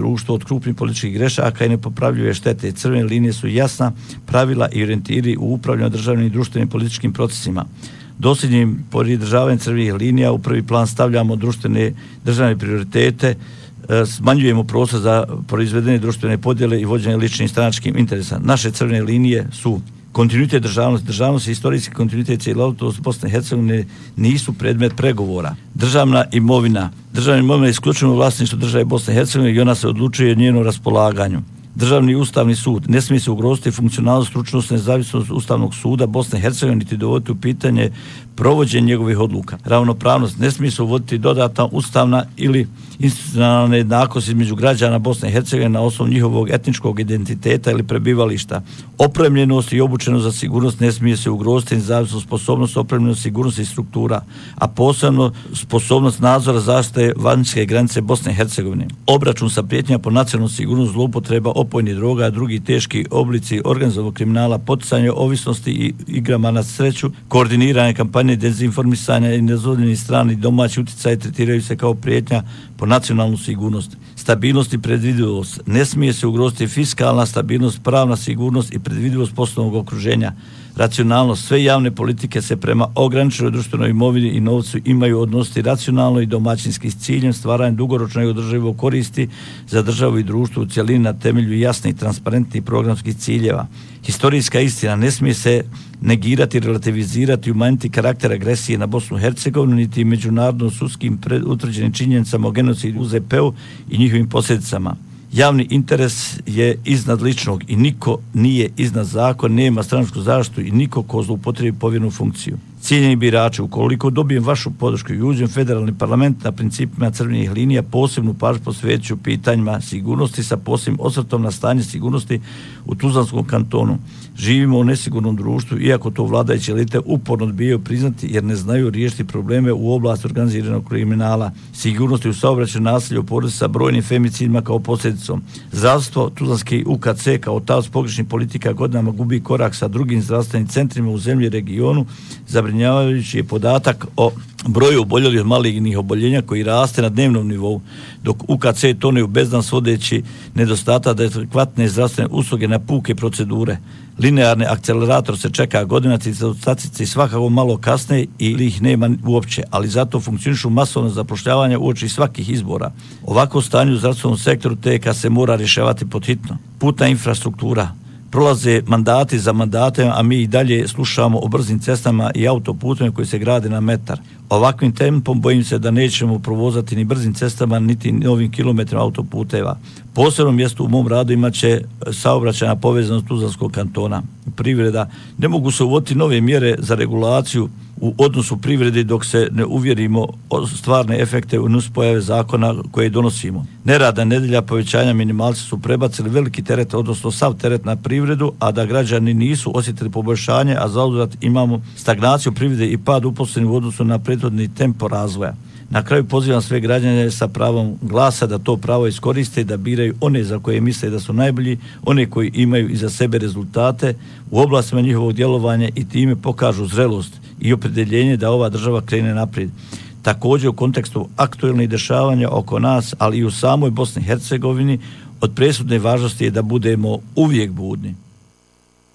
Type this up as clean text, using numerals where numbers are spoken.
društvo od krupnih političkih grešaka i nepopravljive štete. Crvene linije su jasna pravila i orijentiri u upravljanju državnim i društvenim političkim procesima. Dosljednim pridržavanjem crvenih linija u prvi plan stavljamo društvene državne prioritete, smanjujemo prostor za proizvedene društvene podjele i vođenje ličnim stranačkim interesa. Naše crvene linije su kontinuitet državnost i istorijski kontinuitet cjelovitost Bosne i Hercegovine nisu predmet pregovora. Državna imovina je isključivo vlasništvo države Bosne i Hercegovine i ona se odlučuje o njenom raspolaganju. Državni ustavni sud ne smije se ugroziti funkcionalnost, stručnost, nezavisnost Ustavnog suda Bosne i Hercegovine niti dovoditi u pitanje provođenje njegovih odluka. Ravnopravnost ne smije se uvoditi dodatna ustavna ili institucionalna jednakost između građana Bosne i Hercegovine na osnovu njihovog etničkog identiteta ili prebivališta. Opremljenost i obučenost za sigurnost ne smije se ugroziti nezavisnost, sposobnost, opremljenost, sigurnost i struktura, a posebno sposobnost nadzora zaštite vanjske granice Bosne i Hercegovine. Obračun sa prijetnjama po nacionalnu sigurnost, zloupotreba opojnih droga, drugi teški oblici organizovanog kriminala, poticanje ovisnosti i igrama na sreću, koordiniranje kampanje dezinformisanja i nedozvoljeni strani domaći utjecaj tretiraju se kao prijetnja po nacionalnu sigurnost. Stabilnost i predvidivost. Ne smije se ugroziti fiskalna stabilnost, pravna sigurnost i predvidivost poslovnog okruženja. Racionalnost. Sve javne politike se prema ograničenoj društvenoj imovini i novcu imaju odnositi racionalno i domaćinski s ciljem stvaranja dugoročnog i održivog koristi za državu i društvo u cjelini na temelju jasnih, transparentnih programskih ciljeva. Historijska istina. Ne smije se negirati, relativizirati i umanjiti karakter agresije na Bosnu i Hercegovinu niti međunarodno sudskim utvrđenim činjenicama o genocidu u ZP-u i njihovim posljedicama. Javni interes je iznad ličnog i niko nije iznad zakona, nema stranačku zaštitu i niko ko zloupotrebi povjerenu funkciju. Cijenjeni birači, ukoliko dobijem vašu podršku i uđem federalni parlament na principima crvenih linija, posebnu pažnju posveću pitanjima sigurnosti sa posebnim osvrtom na stanje sigurnosti u Tuzlanskom kantonu. Živimo u nesigurnom društvu, iako to vladajuće elite uporno odbijaju priznati jer ne znaju riješiti probleme u oblasti organiziranog kriminala, sigurnosti u saobraćaju, nasilju u porodici sa brojnim femicidima kao posljedicom. Zdravstvo, Tuzlanski UKC kao taoc pogrešnih politika godinama gubi korak sa drugim zdravstvenim centrima u zemlji i regionu. Zabrinjavajući je podatak o broju oboljelih od malignih oboljenja koji raste na dnevnom nivou, dok UKC tone u bezdan svodeći nedostatak adekvatne zdravstvene usluge na puke procedure. Linearni akcelerator se čeka godina, statistici svakako malo kasne ili ih nema uopće, ali zato funkcionišu masovno zapošljavanje uoči svakih izbora. Ovako stanje u zdravstvenom sektoru TK se mora rješavati pod hitno. Putna infrastruktura. Prolaze mandati za mandatem, a mi i dalje slušamo o brzim cestama i autoputima koji se grade na metar. Ovakvim tempom bojim se da nećemo provozati ni brzim cestama, niti novim kilometrima autoputeva. Posebno mjesto u mom radu imat će saobraćajna povezanost Tuzlanskog kantona. Privreda. Ne mogu se uvoditi nove mjere za regulaciju u odnosu privredi dok se ne uvjerimo o stvarne efekte u nuspojave zakona koje donosimo. Nerada nedjelja, povećanja minimalca su prebacili veliki teret, odnosno sav teret na privredu, a da građani nisu osjetili poboljšanje, a zauzvrat imamo stagnaciju privrede i pad uposlenih u odnosu na prethodni tempo razvoja. Na kraju pozivam sve građane sa pravom glasa da to pravo iskoriste i da biraju one za koje misle da su najbolji, one koji imaju iza sebe rezultate u oblastima njihovog djelovanja i time pokažu zrelost i opredjeljenje da ova država krene naprijed. Također u kontekstu aktualnih dešavanja oko nas, ali i u samoj Bosni i Hercegovini, od presudne važnosti je da budemo uvijek budni.